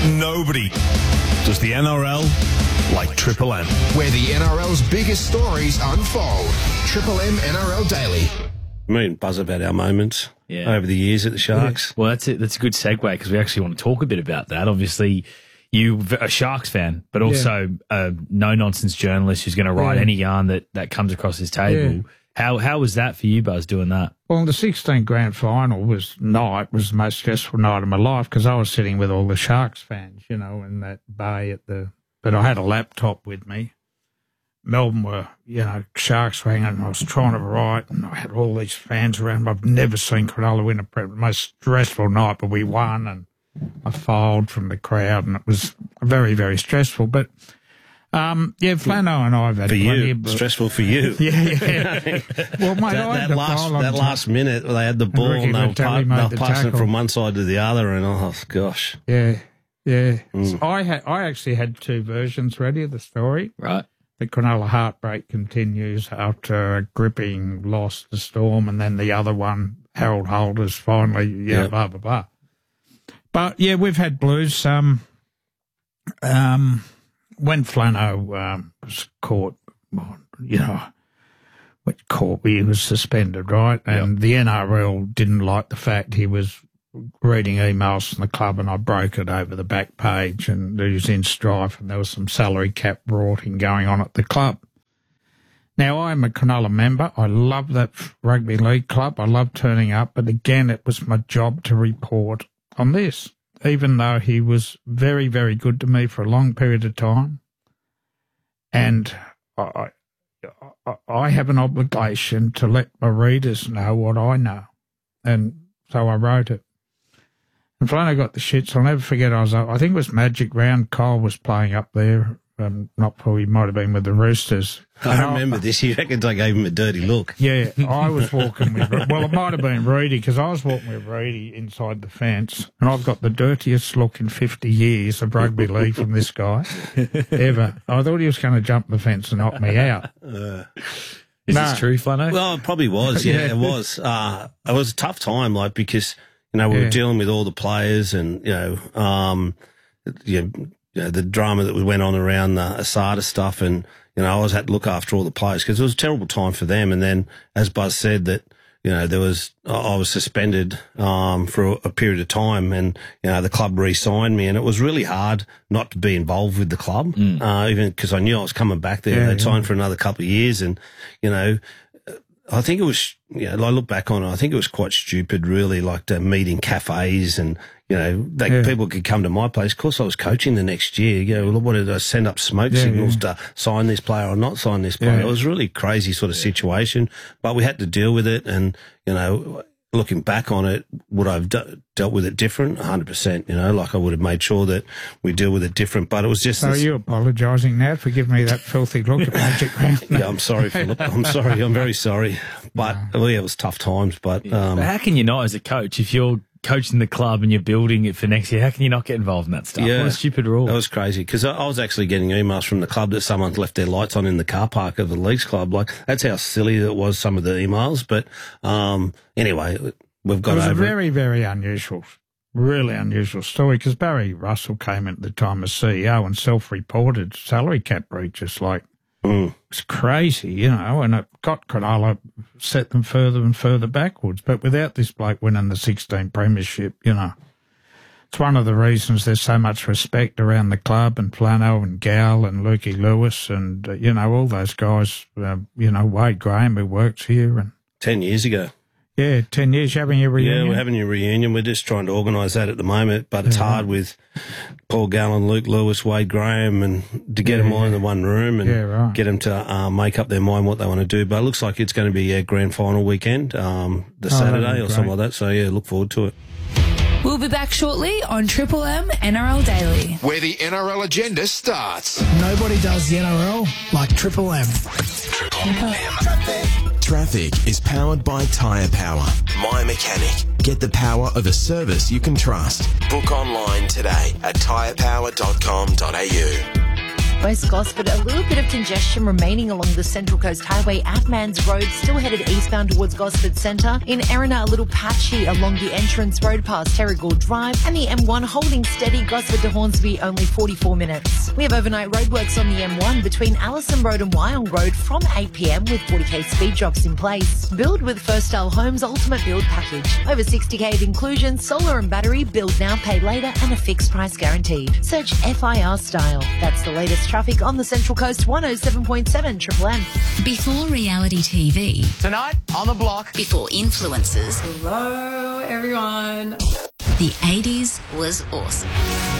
Nobody does the NRL like Triple M. Where the NRL's biggest stories unfold. Triple M NRL Daily. Me and Buzz about our moments over the years at the Sharks. Well, that's it. That's a good segue because we actually want to talk a bit about that. Obviously, you a Sharks fan, but also a no-nonsense journalist who's going to write any yarn that comes across his table. Yeah. How was that for you, Buzz, doing that? Well, the 16 grand final was the most stressful night of my life because I was sitting with all the Sharks fans, you know, in that bay but I had a laptop with me. Melbourne were, you know, Sharks rang and I was trying to write and I had all these fans around. I've never seen Cronulla win the most stressful night, but we won and I filed from the crowd and it was very, very stressful. But, Flano and I have had plenty of... Stressful for you. Yeah. Well, mate, that last minute, they had the ball and they were passing it from one side to the other and, oh, gosh. Yeah. So I actually had two versions ready of the story. Right. The Cronulla heartbreak continues after a gripping loss to Storm, and then the other one, Harold Holders finally, blah, blah, blah. But, we've had blues. When Flano was caught, he was suspended, right? And the NRL didn't like the fact he was reading emails from the club, and I broke it over the back page, and he was in strife, and there was some salary cap rorting going on at the club. Now, I'm a Cronulla member. I love that rugby league club. I love turning up, but again, it was my job to report on this, even though he was very, very good to me for a long period of time. And I have an obligation to let my readers know what I know. And so I wrote it. And Flano got the shits. I'll never forget. I think it was Magic Round. Kyle was playing up there. Not probably, might have been with the Roosters. I remember this. He reckons I gave him a dirty look. Yeah, I was walking with... Well, it might have been Reedy, because I was walking with Reedy inside the fence, and I've got the dirtiest look in 50 years of rugby league from this guy, ever. I thought he was going to jump the fence and knock me out. Is this true, Flano? Well, it probably was, it was. It was a tough time, because... we were dealing with all the players and, the drama that went on around the Asada stuff. And, I always had to look after all the players because it was a terrible time for them. And then, as Buzz said, that, I was suspended for a period of time and, the club re-signed me. And it was really hard not to be involved with the club, even because I knew I was coming back there. They'd signed for another couple of years. And, I think it was, I look back on it, I think it was quite stupid, really, to meet in cafes and, people could come to my place. Of course, I was coaching the next year. What did I send up smoke signals to sign this player or not sign this player? It was a really crazy sort of situation, but we had to deal with it. And, looking back on it, would I have dealt with it different? 100%, I would have made sure that we deal with it different, but it was just... So are you apologising now for giving me that filthy look at Magic Round? Yeah, I'm sorry, Philip. I'm sorry. I'm very sorry. But, it was tough times, but... But how can you not, as a coach, if you're coaching the club and you're building it for next year, how can you not get involved in that stuff? Yeah, what a stupid rule. That was crazy, because I was actually getting emails from the club that someone's left their lights on in the car park of the Leagues Club. That's how silly it was, some of the emails. But anyway... We've got it was a very, very unusual, really unusual story because Barry Russell came in at the time as CEO and self-reported salary cap breaches. It's crazy, and it got Cronulla, set them further and further backwards. But without this bloke winning the 16 premiership, it's one of the reasons there's so much respect around the club and Flano and Gal and Lukey Lewis and, all those guys, Wade Graham who works here. And 10 years ago. Yeah, 10 years, you're having your reunion. Yeah, we're having your reunion. We're just trying to organise that at the moment, but it's hard with Paul Gallen, Luke Lewis, Wade Graham, and to get them all in the one room and get them to make up their mind what they want to do. But it looks like it's going to be a grand final weekend, the Saturday or something like that. So, look forward to it. We'll be back shortly on Triple M NRL Daily. Where the NRL agenda starts. Nobody does the NRL like Triple M. Triple M. Traffic is powered by Tyre Power. My Mechanic. Get the power of a service you can trust. Book online today at tyrepower.com.au. West Gosford, a little bit of congestion remaining along the Central Coast Highway at Mans Road, still headed eastbound towards Gosford Centre. In Erina, a little patchy along the entrance road past Terrigal Drive, and the M1 holding steady Gosford to Hornsby, only 44 minutes. We have overnight roadworks on the M1 between Allison Road and Wyong Road from 8 p.m. with 40k speed drops in place. Build with First Style Homes Ultimate Build Package. Over 60k of inclusion, solar and battery, build now, pay later, and a fixed price guaranteed. Search FIR Style. That's the latest traffic on the Central Coast 107.7 Triple M. Before reality TV. Tonight on the block. Before influencers. Hello, everyone. The 80s was awesome.